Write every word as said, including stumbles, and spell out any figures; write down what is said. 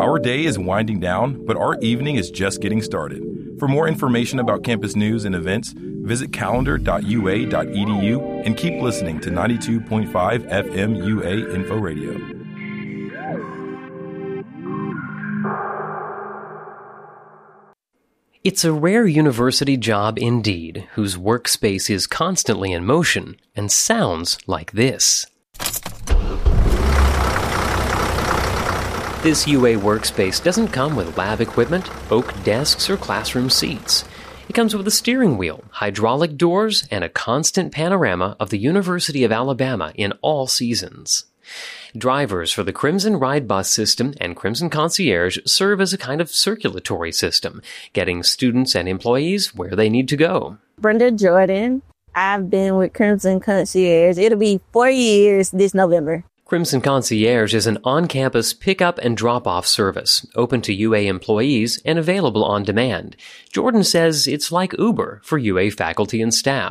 Our day is winding down, but our evening is just getting started. For more information about campus news and events, visit calendar dot u a dot e d u and keep listening to ninety-two point five F M U A Info Radio. It's a rare university job indeed, whose workspace is constantly in motion and sounds like this. This U A workspace doesn't come with lab equipment, oak desks, or classroom seats. It comes with a steering wheel, hydraulic doors, and a constant panorama of the University of Alabama in all seasons. Drivers for the Crimson Ride Bus system and Crimson Concierge serve as a kind of circulatory system, getting students and employees where they need to go. Brenda Jordan. I've been with Crimson Concierge. It'll be four years this November. Crimson Concierge is an on-campus pick-up and drop-off service, open to U A employees and available on demand. Jordan says it's like Uber for U A faculty and staff.